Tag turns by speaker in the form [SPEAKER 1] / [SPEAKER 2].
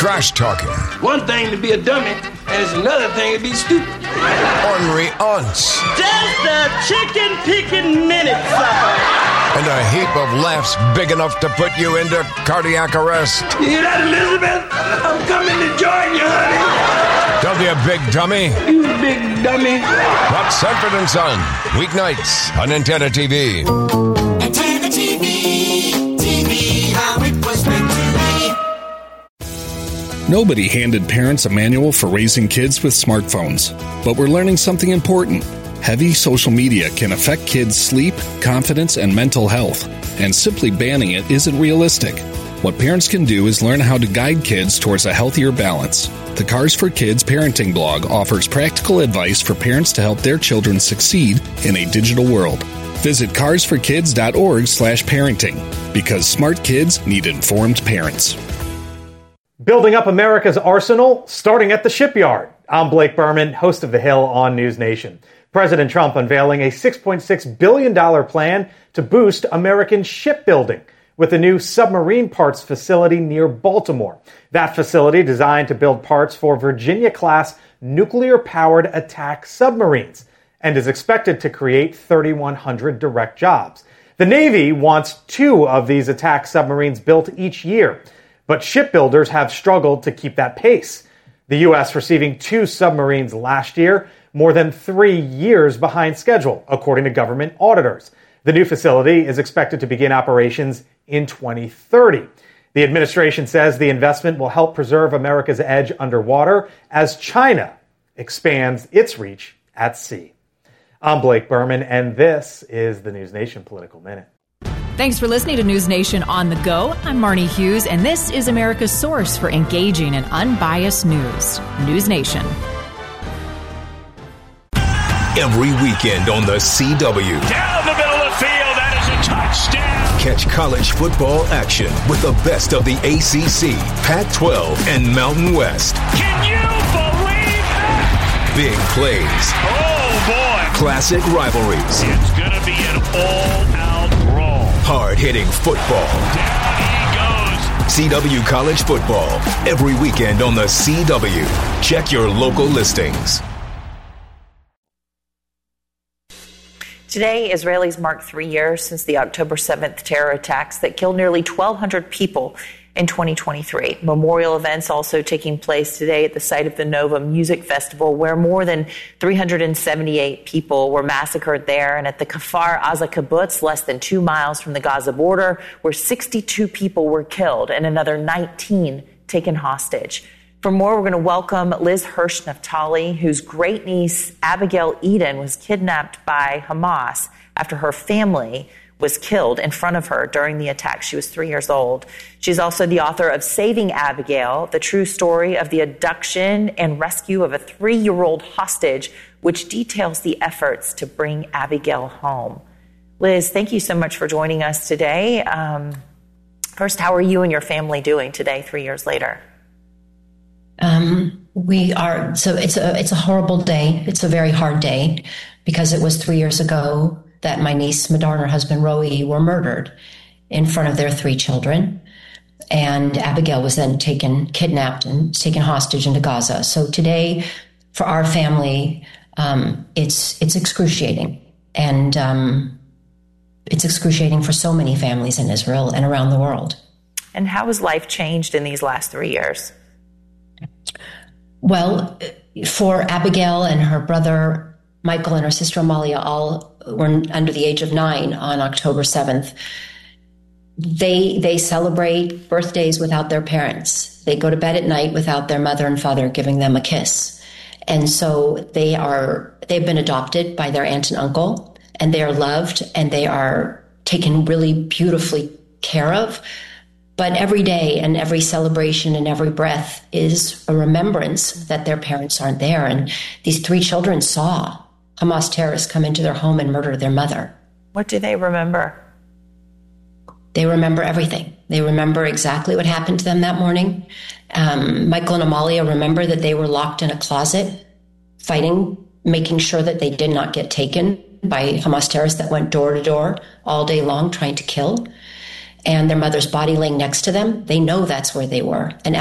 [SPEAKER 1] trash talking.
[SPEAKER 2] One thing to be a dummy, and it's another thing to be stupid.
[SPEAKER 1] Ornery aunts.
[SPEAKER 3] Just a chicken picking minute, sucker.
[SPEAKER 1] And a heap of laughs big enough to put you into cardiac arrest.
[SPEAKER 2] You hear that, Elizabeth? I'm coming to join you, honey.
[SPEAKER 1] Don't be a big dummy.
[SPEAKER 2] You big dummy.
[SPEAKER 1] Watch Sanford and Son, weeknights on Antenna TV.
[SPEAKER 4] Antenna TV, TV, how it was meant to be.
[SPEAKER 5] Nobody handed parents a manual for raising kids with smartphones, but we're learning something important. Heavy social media can affect kids' sleep, confidence, and mental health, and simply banning it isn't realistic. What parents can do is learn how to guide kids towards a healthier balance. The Cars for Kids parenting blog offers practical advice for parents to help their children succeed in a digital world. Visit carsforkids.org/parenting, because smart kids need informed parents.
[SPEAKER 6] Building up America's arsenal, starting at the shipyard. I'm Blake Berman, host of The Hill on News Nation. President Trump unveiling a $6.6 billion plan to boost American shipbuilding with a new submarine parts facility near Baltimore. That facility designed to build parts for Virginia-class nuclear-powered attack submarines and is expected to create 3,100 direct jobs. The Navy wants 2 of these attack submarines built each year, but shipbuilders have struggled to keep that pace. The U.S. receiving 2 submarines last year, more than 3 years behind schedule, according to government auditors. The new facility is expected to begin operations in 2030. The administration says the investment will help preserve America's edge underwater as China expands its reach at sea. I'm Blake Berman, and this is the News Nation Political Minute.
[SPEAKER 7] Thanks for listening to News Nation on the Go. I'm Marnie Hughes, and this is America's source for engaging and unbiased news. News Nation.
[SPEAKER 8] Every weekend on the CW.
[SPEAKER 9] Down the middle of the field, that is a touchdown.
[SPEAKER 8] Catch college football action with the best of the ACC, Pac-12, and Mountain West.
[SPEAKER 9] Can you believe that?
[SPEAKER 8] Big plays.
[SPEAKER 9] Oh, boy.
[SPEAKER 8] Classic rivalries.
[SPEAKER 9] It's going to be an all-out brawl.
[SPEAKER 8] Hard-hitting football.
[SPEAKER 9] Down he goes.
[SPEAKER 8] CW College Football. Every weekend on the CW. Check your local listings.
[SPEAKER 10] Today, Israelis mark 3 years since the October 7th terror attacks that killed nearly 1,200 people in 2023. Memorial events also taking place today at the site of the Nova Music Festival, where more than 378 people were massacred there, and at the Kfar Aza kibbutz, less than 2 miles from the Gaza border, where 62 people were killed and another 19 taken hostage. For more, we're going to welcome Liz Hirsch Naftali, whose great niece, Abigail Eden, was kidnapped by Hamas after her family was killed in front of her during the attack. She was 3 years old. She's also the author of Saving Abigail, the true story of the abduction and rescue of a 3-year-old hostage, which details the efforts to bring Abigail home. Liz, thank you so much for joining us today. First, how are you and your family doing today, 3 years later?
[SPEAKER 11] It's a horrible day. It's a very hard day because it was 3 years ago that my niece Madar and her husband Roe were murdered in front of their 3 children. And Abigail was then kidnapped and taken hostage into Gaza. So today for our family, it's excruciating. And it's excruciating for so many families in Israel and around the world.
[SPEAKER 10] And how has life changed in these last 3 years?
[SPEAKER 11] Well, for Abigail and her brother Michael and her sister Amalia, all were under the age of 9 on October 7th. They celebrate birthdays without their parents. They go to bed at night without their mother and father giving them a kiss. And so they've been adopted by their aunt and uncle, and they are loved and they are taken really beautifully care of. But every day and every celebration and every breath is a remembrance that their parents aren't there. And these 3 children saw Hamas terrorists come into their home and murder their mother.
[SPEAKER 10] What do they remember?
[SPEAKER 11] They remember everything. They remember exactly what happened to them that morning. Michael and Amalia remember that they were locked in a closet, fighting, making sure that they did not get taken by Hamas terrorists that went door to door all day long trying to kill. And their mother's body laying next to them, they know that's where they were. And